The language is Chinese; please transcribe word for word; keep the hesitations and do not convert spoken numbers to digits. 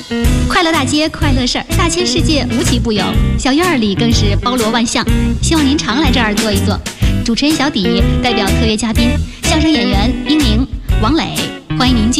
快乐大街，快乐事儿，大千世界无奇不有，小院儿里更是包罗万象。希望您常来这儿坐一坐。主持人小底代表特约嘉宾，相声演员英宁、王磊，欢迎您继续。